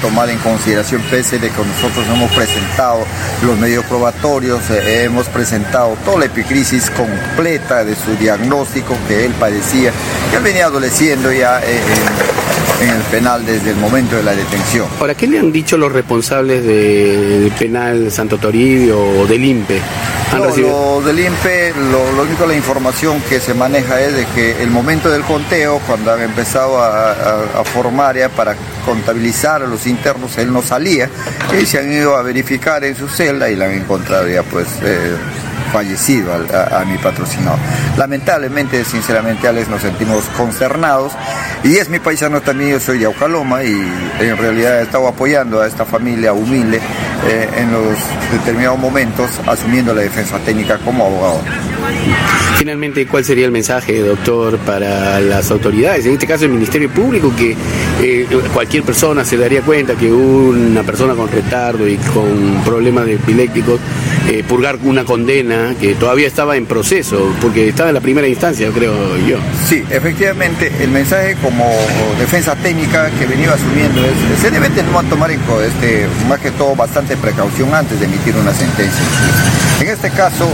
tomar en consideración, pese de que nosotros hemos presentado los medios probatorios, hemos presentado toda la epicrisis completa de su diagnóstico que él padecía, que él venía adoleciendo ya en el penal desde el momento de la detención. Ahora, ¿qué le han dicho los responsables del penal Santo Toribio o del INPE? Lo del INPE, lo único, la información que se maneja es de que el momento del conteo, cuando han empezado a formar ya para contabilizar a los internos, él no salía, y se han ido a verificar en su celda y la han encontrado ya pues fallecido a mi patrocinador. Lamentablemente, sinceramente, Alex, nos sentimos consternados, y es mi paisano también, yo soy de Aucaloma, y en realidad he estado apoyando a esta familia humilde en los determinados momentos, asumiendo la defensa técnica como abogado. Finalmente, ¿cuál sería el mensaje, doctor, para las autoridades? En este caso, el Ministerio Público, que cualquier persona se daría cuenta que una persona con retardo y con problemas epilépticos, purgar una condena que todavía estaba en proceso, porque estaba en la primera instancia, creo yo. Sí, efectivamente, el mensaje como defensa técnica que venía asumiendo es, se debe tomar más que todo bastante precaución antes de emitir una sentencia. En este caso,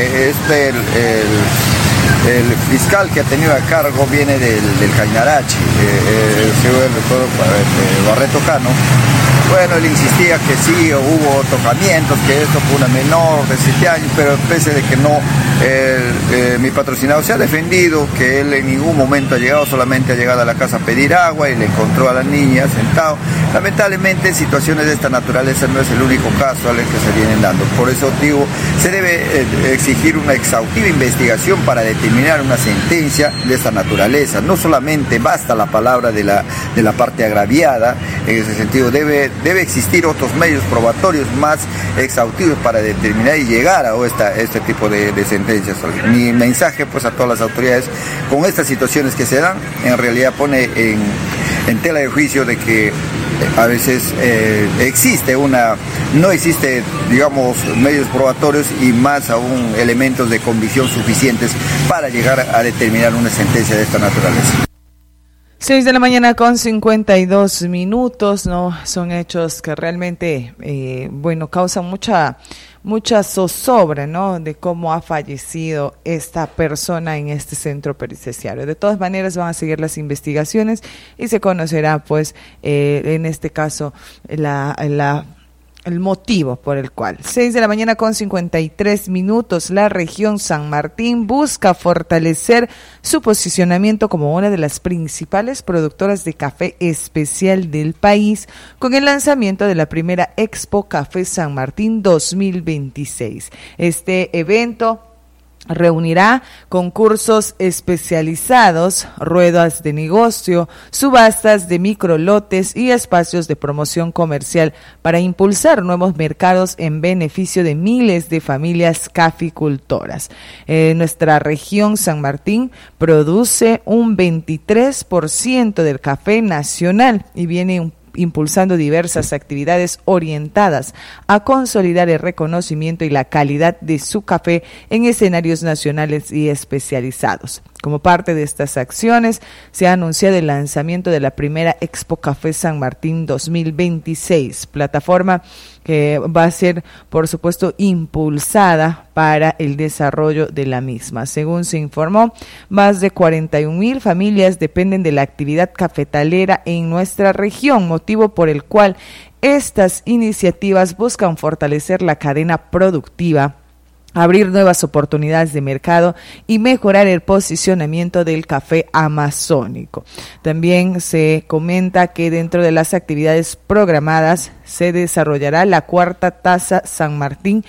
el fiscal que ha tenido a cargo viene del Cainarachi, el señor doctor Barreto Cano. Bueno, él insistía que sí, hubo tocamientos, que esto fue una menor de 7 años, pero pese de que no, mi patrocinado se ha defendido, que él en ningún momento ha llegado, solamente ha llegado a la casa a pedir agua y le encontró a la niña sentado. Lamentablemente, situaciones de esta naturaleza no es el único caso al que se vienen dando. Por eso digo, se debe exigir una exhaustiva investigación para determinar una sentencia de esta naturaleza. No solamente basta la palabra de la parte agraviada, en ese sentido debe existir otros medios probatorios más exhaustivos para determinar y llegar a este tipo de sentencias. Mi mensaje pues a todas las autoridades, con estas situaciones que se dan, en realidad pone en tela de juicio de que a veces no existe, digamos, medios probatorios y más aún elementos de convicción suficientes para llegar a determinar una sentencia de esta naturaleza. 6 de la mañana con 52 minutos, ¿no? Son hechos que realmente, causan mucha zozobra, ¿no? De cómo ha fallecido esta persona en este centro penitenciario. De todas maneras, van a seguir las investigaciones y se conocerá, pues, en este caso, el motivo por el cual. 6 de la mañana con 53 minutos, la región San Martín busca fortalecer su posicionamiento como una de las principales productoras de café especial del país con el lanzamiento de la primera Expo Café San Martín 2026. Este evento reunirá concursos especializados, ruedas de negocio, subastas de microlotes y espacios de promoción comercial para impulsar nuevos mercados en beneficio de miles de familias caficultoras. Nuestra región San Martín produce un 23% del café nacional y viene impulsando diversas actividades orientadas a consolidar el reconocimiento y la calidad de su café en escenarios nacionales y especializados. Como parte de estas acciones, se ha anunciado el lanzamiento de la primera Expo Café San Martín 2026, plataforma que va a ser, por supuesto, impulsada para el desarrollo de la misma. Según se informó, más de 41,000 familias dependen de la actividad cafetalera en nuestra región, motivo por el cual estas iniciativas buscan fortalecer la cadena productiva, abrir nuevas oportunidades de mercado y mejorar el posicionamiento del café amazónico. También se comenta que dentro de las actividades programadas se desarrollará la cuarta Taza San Martín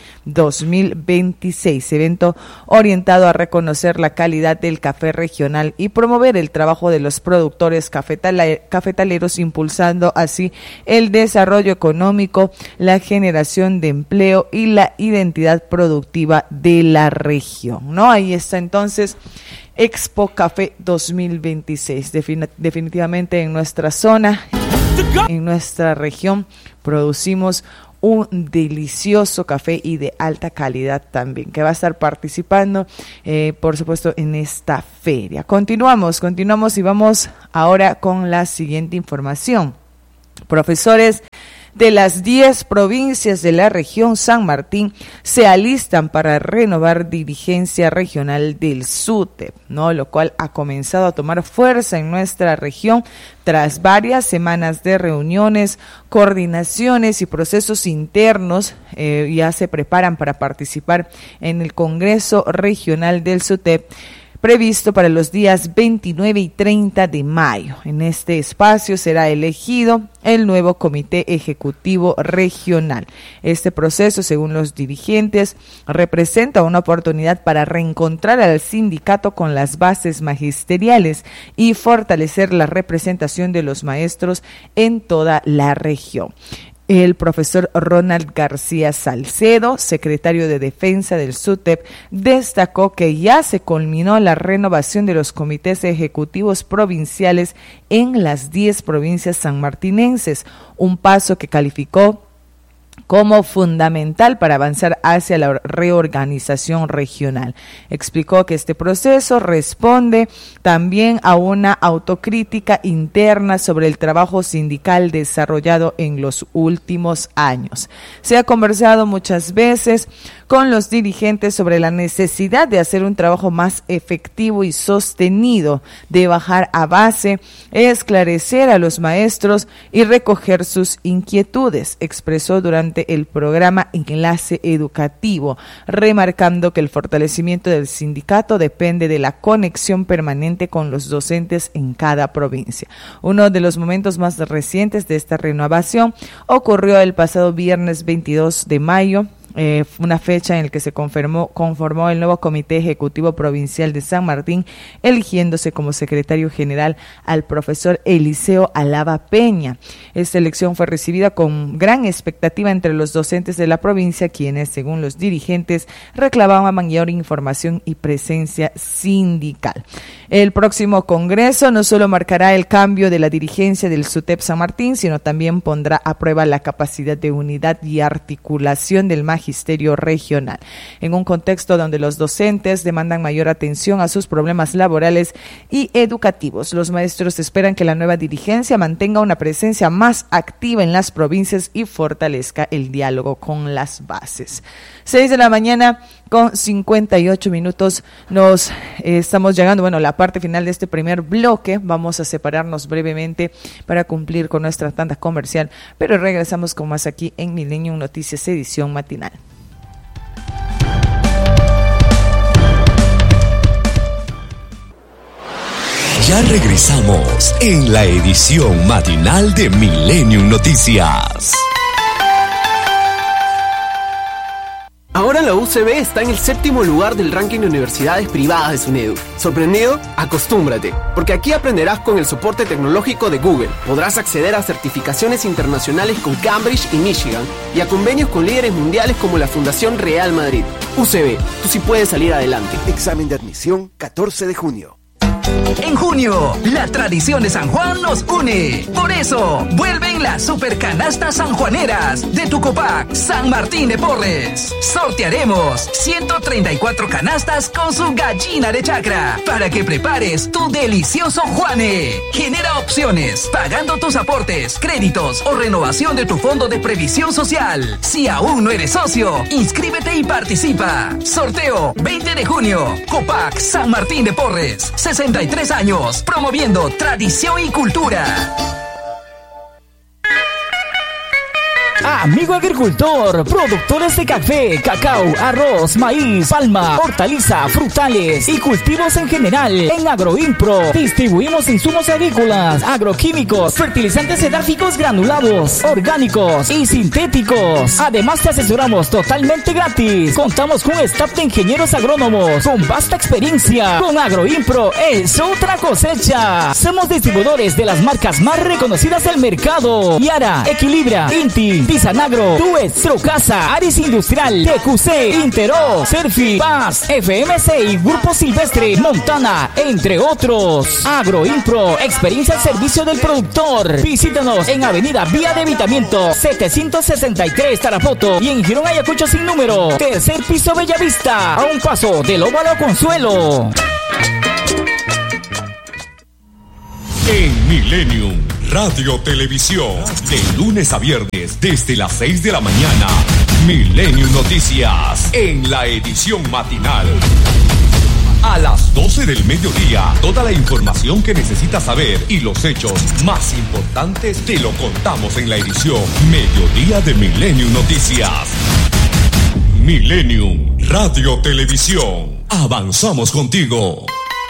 2026, evento orientado a reconocer la calidad del café regional y promover el trabajo de los productores cafetaleros, impulsando así el desarrollo económico, la generación de empleo y la identidad productiva de la región, ¿no? Ahí está entonces Expo Café 2026. Definitivamente en nuestra zona, en nuestra región, producimos un delicioso café y de alta calidad también, que va a estar participando, por supuesto, en esta feria. Continuamos y vamos ahora con la siguiente información. Profesores de las 10 provincias de la región San Martín se alistan para renovar dirigencia regional del SUTEP, ¿no? Lo cual ha comenzado a tomar fuerza en nuestra región tras varias semanas de reuniones, coordinaciones y procesos internos. Ya se preparan para participar en el Congreso Regional del SUTEP, previsto para los días 29 y 30 de mayo. En este espacio será elegido el nuevo Comité Ejecutivo Regional. Este proceso, según los dirigentes, representa una oportunidad para reencontrar al sindicato con las bases magisteriales y fortalecer la representación de los maestros en toda la región. El profesor Ronald García Salcedo, secretario de Defensa del SUTEP, destacó que ya se culminó la renovación de los comités ejecutivos provinciales en las 10 provincias sanmartinenses, un paso que calificó como fundamental para avanzar hacia la reorganización regional. Explicó que este proceso responde también a una autocrítica interna sobre el trabajo sindical desarrollado en los últimos años. Se ha conversado muchas veces con los dirigentes sobre la necesidad de hacer un trabajo más efectivo y sostenido, de bajar a base, esclarecer a los maestros y recoger sus inquietudes, expresó durante el programa Enlace Educativo, remarcando que el fortalecimiento del sindicato depende de la conexión permanente con los docentes en cada provincia. Uno de los momentos más recientes de esta renovación ocurrió el pasado viernes 22 de mayo, una fecha en la que se conformó el nuevo Comité Ejecutivo Provincial de San Martín, eligiéndose como secretario general al profesor Eliseo Alaba Peña. Esta elección fue recibida con gran expectativa entre los docentes de la provincia, quienes, según los dirigentes, reclamaban mayor información y presencia sindical. El próximo Congreso no solo marcará el cambio de la dirigencia del SUTEP San Martín, sino también pondrá a prueba la capacidad de unidad y articulación del magisterio regional. En un contexto donde los docentes demandan mayor atención a sus problemas laborales y educativos, los maestros esperan que la nueva dirigencia mantenga una presencia más activa en las provincias y fortalezca el diálogo con las bases. 6 de la mañana con 58 minutos. Nos estamos llegando, la parte final de este primer bloque. Vamos a separarnos brevemente para cumplir con nuestra tanda comercial, pero regresamos con más aquí en Millennium Noticias, edición matinal. Ya regresamos en la edición matinal de Millennium Noticias. Ahora la UCB está en el 7º lugar del ranking de universidades privadas de SUNEDU. ¿Sorprendido? Acostúmbrate, porque aquí aprenderás con el soporte tecnológico de Google. Podrás acceder a certificaciones internacionales con Cambridge y Michigan y a convenios con líderes mundiales como la Fundación Real Madrid. UCB, tú sí puedes salir adelante. Examen de admisión 14 de junio. En junio, la tradición de San Juan nos une. Por eso, vuelven las supercanastas sanjuaneras de tu Copac San Martín de Porres. Sortearemos 134 canastas con su gallina de chacra para que prepares tu delicioso Juane. Genera opciones pagando tus aportes, créditos o renovación de tu fondo de previsión social. Si aún no eres socio, inscríbete y participa. Sorteo 20 de junio. Copac San Martín de Porres. 63 años, promoviendo tradición y cultura. Amigo agricultor, productores de café, cacao, arroz, maíz, palma, hortaliza, frutales y cultivos en general. En Agroimpro distribuimos insumos agrícolas, agroquímicos, fertilizantes edáficos granulados, orgánicos y sintéticos. Además te asesoramos totalmente gratis. Contamos con un staff de ingenieros agrónomos con vasta experiencia. Con Agroimpro es otra cosecha. Somos distribuidores de las marcas más reconocidas del mercado: Yara, Equilibra, Inti, Tisanagro, Tuet, Trocasa, Aris Industrial, TQC, Intero, Serfi, Paz, FMC y Grupo Silvestre, Montana, entre otros. Agroimpro, experiencia al servicio del productor. Visítanos en Avenida Vía de Evitamiento 763 Tarapoto y en Girón Ayacucho sin número, tercer piso Bellavista, a un paso del Óvalo Consuelo. En Millennium Radio Televisión, de lunes a viernes desde las 6 de la mañana. Millennium Noticias, en la edición matinal. A las 12 del mediodía, toda la información que necesitas saber y los hechos más importantes te lo contamos en la edición Mediodía de Millennium Noticias. Millennium Radio Televisión. Avanzamos contigo.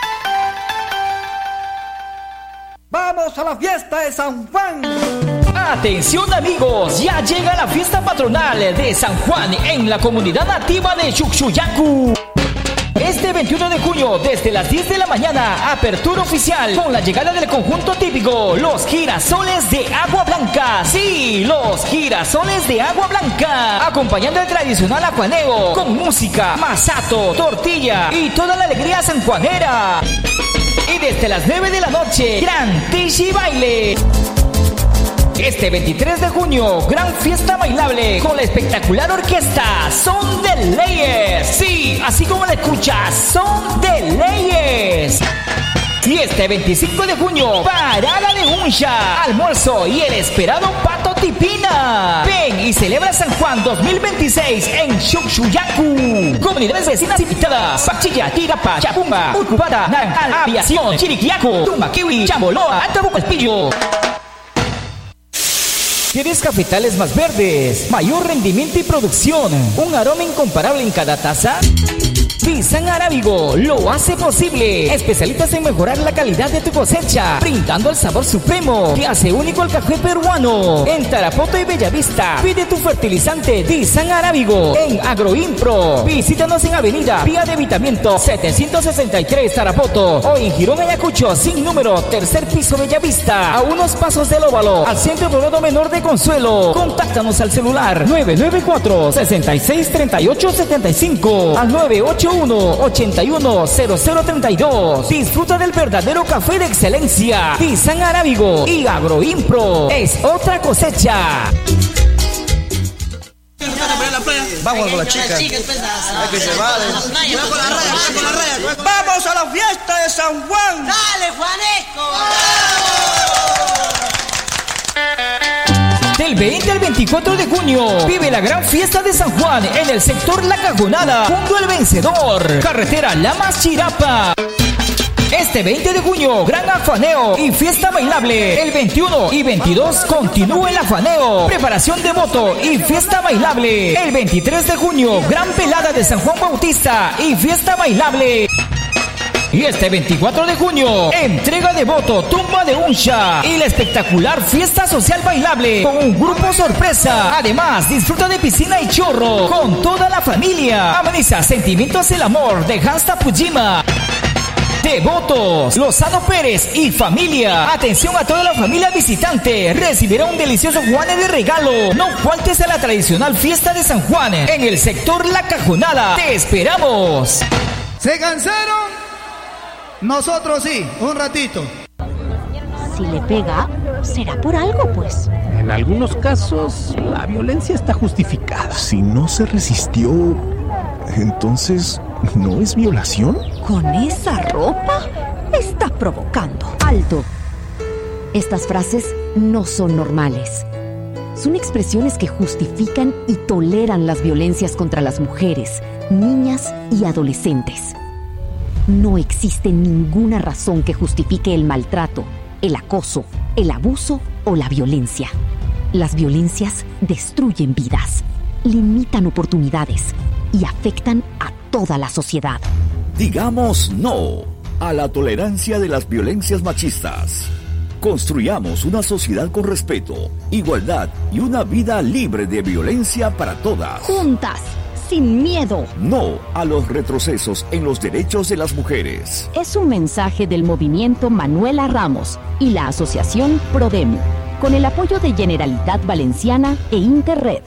¡Vamos a la fiesta de San Juan! Atención amigos, ya llega la fiesta patronal de San Juan en la comunidad nativa de Chuchuyacu. Este 21 de junio, desde las 10 de la mañana, apertura oficial con la llegada del conjunto típico, los girasoles de agua blanca. Sí, los girasoles de agua blanca, acompañando el tradicional ajuaneo con música, masato, tortilla y toda la alegría sanjuanera. Y desde las 9 de la noche, gran tishi baile. Este 23 de junio, gran fiesta bailable con la espectacular orquesta Son de Leyes. Sí, así como la escuchas, Son de Leyes. Y este 25 de junio, parada de uncha, almuerzo y el esperado pato tipina. Ven y celebra San Juan 2026 en Chuchuyacu. Comunidades vecinas invitadas: Pachilla, Tirapa, Chapumba, Ucubata, Naranjal, Aviación, Chiriquiaco, Tumbaquiwi, Chamboloa, Altabuco Espillo. ¿Quieres cafetales más verdes, mayor rendimiento y producción, un aroma incomparable en cada taza? Dizan Arábigo lo hace posible. Especialistas en mejorar la calidad de tu cosecha, brindando el sabor supremo que hace único el café peruano. En Tarapoto y Bellavista, pide tu fertilizante Dizan Arábigo en Agroimpro. Visítanos en Avenida Vía de Evitamiento 763 Tarapoto o en Girón Ayacucho sin número, tercer piso Bellavista, a unos pasos del Óvalo, al Centro Poblado Menor de Consuelo. Contáctanos al celular 994-663875 al 981-810032. Disfruta del verdadero café de excelencia. Dizan Arábigo y Agroimpro es otra cosecha. Vamos con la chica. Hay que llevar. ¡Vamos a la fiesta de San Juan! ¡Dale, Juanesco! Del 20 al 24 de junio, vive la gran fiesta de San Juan en el sector La Cajonada, junto al Vencedor, carretera Lamas Chirapa. Este 20 de junio, gran afaneo y fiesta bailable. El 21 y 22 continúa el afaneo, preparación de moto y fiesta bailable. El 23 de junio, gran velada de San Juan Bautista y fiesta bailable. Y este 24 de junio, entrega de voto, tumba de uncha y la espectacular fiesta social bailable con un grupo sorpresa. Además, disfruta de piscina y chorro con toda la familia. Ameniza Sentimientos el Amor de Hansta Pujima. Devotos, Lozano Pérez y familia. Atención a toda la familia visitante. Recibirá un delicioso Juanes de regalo. No faltes a la tradicional fiesta de San Juan en el sector La Cajonada. Te esperamos. ¿Se cansaron? Nosotros sí, un ratito. Si le pega, será por algo, pues. En algunos casos, la violencia está justificada. Si no se resistió, entonces, ¿no es violación? ¿Con esa ropa? Está provocando. ¡Alto! Estas frases no son normales. Son expresiones que justifican y toleran las violencias contra las mujeres, niñas y adolescentes. No existe ninguna razón que justifique el maltrato, el acoso, el abuso o la violencia. Las violencias destruyen vidas, limitan oportunidades y afectan a toda la sociedad. Digamos no a la tolerancia de las violencias machistas. Construyamos una sociedad con respeto, igualdad y una vida libre de violencia para todas. Juntas, sin miedo. No a los retrocesos en los derechos de las mujeres. Es un mensaje del movimiento Manuela Ramos y la asociación Prodem, con el apoyo de Generalitat Valenciana e Interred.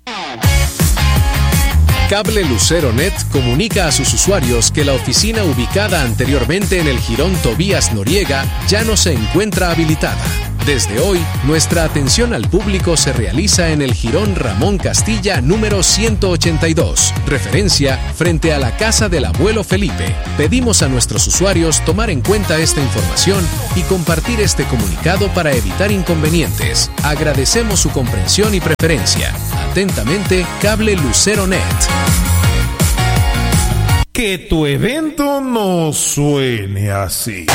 Cable Lucero Net comunica a sus usuarios que la oficina ubicada anteriormente en el Jirón Tobías Noriega ya no se encuentra habilitada. Desde hoy, nuestra atención al público se realiza en el Jirón Ramón Castilla número 182, referencia frente a la casa del abuelo Felipe. Pedimos a nuestros usuarios tomar en cuenta esta información y compartir este comunicado para evitar inconvenientes. Agradecemos su comprensión y preferencia. Atentamente, Cable Lucero Net. Que tu evento no suene así.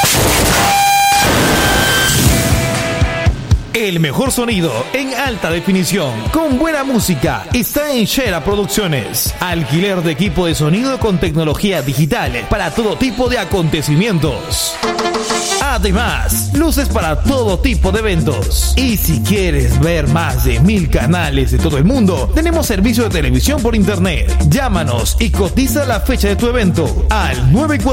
El mejor sonido en alta definición, con buena música, está en Shera Producciones. Alquiler de equipo de sonido con tecnología digital para todo tipo de acontecimientos. Además, luces para todo tipo de eventos. Y si quieres ver más de 1000 canales de todo el mundo, tenemos servicio de televisión por internet. Llámanos y cotiza la fecha de tu evento al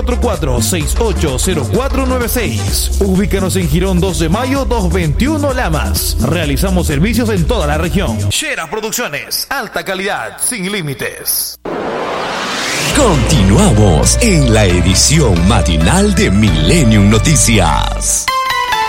944-680496. Ubícanos en Girón 2 de Mayo 221 Lamas. Realizamos servicios en toda la región. Shera Producciones, alta calidad, sin límites. Continuamos en la edición matinal de Millennium Noticias.